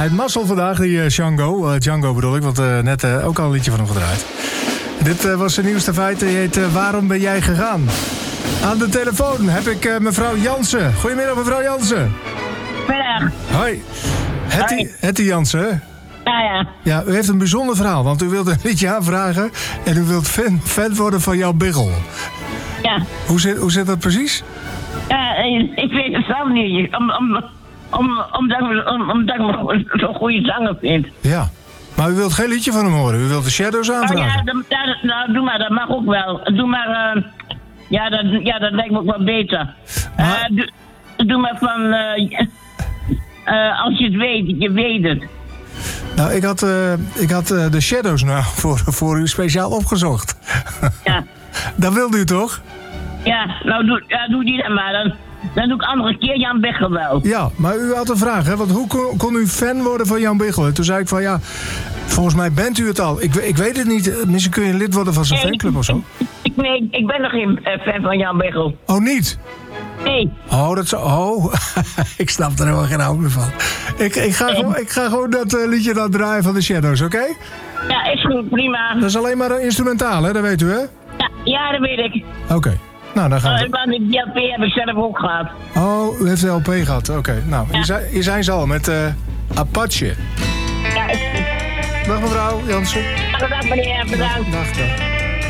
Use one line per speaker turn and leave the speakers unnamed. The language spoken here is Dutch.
Hij heeft mazzel vandaag, die Django. Django bedoel ik, want net ook al een liedje van hem gedraaid. Dit was zijn nieuwste feit. Die heet Waarom ben jij gegaan? Aan de telefoon heb ik mevrouw Jansen. Goedemiddag, mevrouw Jansen.
Middag.
Hoi. Hetty Jansen, hè?
Ja.
Ja, u heeft een bijzonder verhaal, want u wilt een liedje aanvragen en u wilt fan worden van jouw biggel.
Ja.
Hoe zit dat precies?
Ja, ik weet het zelf niet. Omdat ik me zo'n goede zanger vind.
Ja. Maar u wilt geen liedje van hem horen, u wilt de Shadows aanvragen.
Nou, doe maar, dat mag ook wel. Doe maar, dat lijkt me ook wel beter.
Maar...
Doe maar van, als je het weet, je weet het.
Nou, ik had de Shadows nou voor u speciaal opgezocht.
Ja.
Dat wilde u toch?
Ja, nou doe die dan maar. Dan doe ik andere keer Jan Biggel wel.
Ja, maar u had een vraag, hè? Want hoe kon u fan worden van Jan Biggel? En toen zei ik van ja, volgens mij bent u het al. Ik weet het niet. Misschien kun je lid worden van zijn fanclub of zo.
Nee, ik ben nog geen fan van Jan Biggel.
Oh, niet?
Nee.
Oh, dat zo. Oh, ik snap er helemaal geen hout meer van. Ik ga gewoon dat liedje dan draaien van de Shadows, oké?
Ja, is goed, prima.
Dat is alleen maar instrumentaal, hè? Dat weet u, hè?
Ja, dat weet ik.
Oké. Nou, dan gaan we.
Die LP heb ik zelf ook gehad.
Oh, u heeft de LP gehad. Oké. Nou, hier zijn ze al met Apache.
Ja, is goed.
Dag mevrouw Jansen.
Dag meneer, bedankt.
Dag.